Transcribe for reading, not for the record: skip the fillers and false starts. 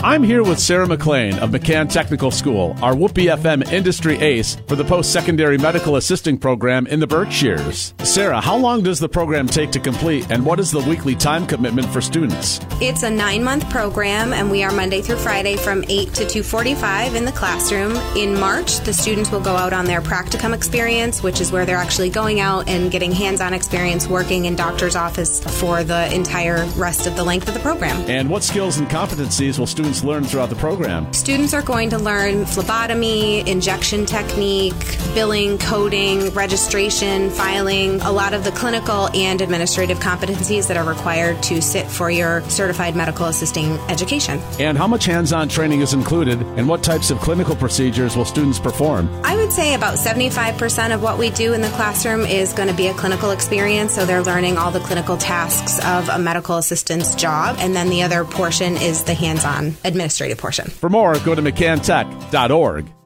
I'm here with Sarah McLean of McCann Technical School, our Whoopee FM industry ace for the post-secondary medical assisting program in the Berkshires. Sarah, how long does the program take to complete, and what is the weekly time commitment for students? It's a 9-month program, and we are Monday through Friday from 8 to 2:45 in the classroom. In March, the students will go out on their practicum experience, which is where they're actually going out and getting hands-on experience working in doctor's office for the entire rest of the length of the program. And what skills and competencies will students learn throughout the program? Students are going to learn phlebotomy, injection technique, billing, coding, registration, filing, a lot of the clinical and administrative competencies that are required to sit for your certified medical assisting education. And how much hands-on training is included, and what types of clinical procedures will students perform? I would say about 75% of what we do in the classroom is going to be a clinical experience, so they're learning all the clinical tasks of a medical assistant's job, and then the other portion is the hands-on administrative portion. For more, go to mccantech.org.